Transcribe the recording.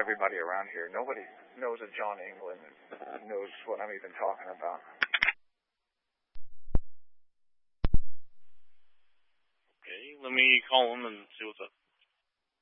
everybody around here. Nobody knows a John England knows what I'm even talking about. Okay, let me call him and see what's up.